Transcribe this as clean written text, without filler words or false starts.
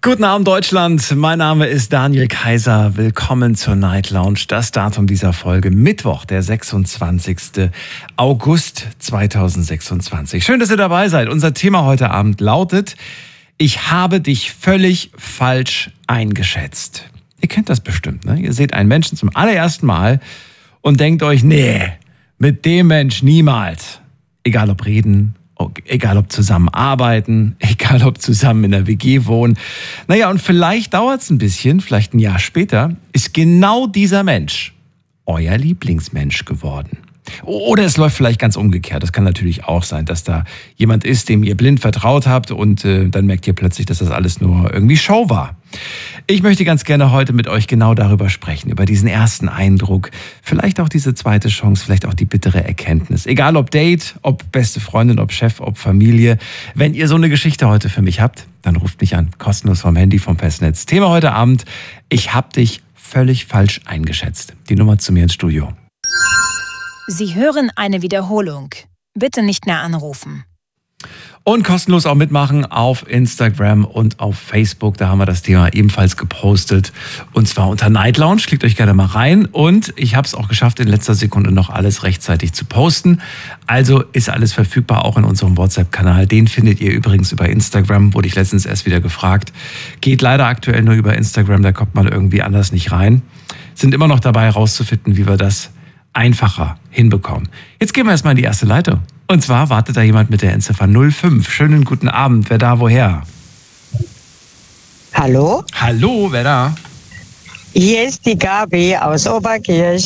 Guten Abend Deutschland, mein Name ist Daniel Kaiser. Willkommen zur Night Lounge. Das Datum dieser Folge, Mittwoch, der 26. August 2026. Schön, dass ihr dabei seid. Unser Thema heute Abend lautet: Ich habe dich völlig falsch eingeschätzt. Ihr kennt das bestimmt, ne? Ihr seht einen Menschen zum allerersten Mal und denkt euch, nee, mit dem Mensch niemals. Egal ob reden, egal ob zusammen arbeiten, egal ob zusammen in der WG wohnen. Naja, und vielleicht dauert es ein bisschen, vielleicht ein Jahr später, ist genau dieser Mensch euer Lieblingsmensch geworden. Oder es läuft vielleicht ganz umgekehrt. Das kann natürlich auch sein, dass da jemand ist, dem ihr blind vertraut habt und dann merkt ihr plötzlich, dass das alles nur irgendwie Show war. Ich möchte ganz gerne heute mit euch genau darüber sprechen, über diesen ersten Eindruck, vielleicht auch diese zweite Chance, vielleicht auch die bittere Erkenntnis. Egal ob Date, ob beste Freundin, ob Chef, ob Familie. Wenn ihr so eine Geschichte heute für mich habt, dann ruft mich an, kostenlos vom Handy, vom Festnetz. Thema heute Abend: Ich habe dich völlig falsch eingeschätzt. Die Nummer zu mir ins Studio. Sie hören eine Wiederholung. Bitte nicht mehr anrufen. Und kostenlos auch mitmachen auf Instagram und auf Facebook. Da haben wir das Thema ebenfalls gepostet. Und zwar unter Night Lounge. Klickt euch gerne mal rein. Und ich habe es auch geschafft, in letzter Sekunde noch alles rechtzeitig zu posten. Also ist alles verfügbar, auch in unserem WhatsApp-Kanal. Den findet ihr übrigens über Instagram. Wurde ich letztens erst wieder gefragt. Geht leider aktuell nur über Instagram. Da kommt man irgendwie anders nicht rein. Sind immer noch dabei, rauszufinden, wie wir das einfacher hinbekommen. Jetzt gehen wir erstmal in die erste Leitung. Und zwar wartet da jemand mit der Endziffer 05. Schönen guten Abend. Wer da, woher? Hallo? Hallo, wer da? Hier ist die Gabi aus Oberkirch.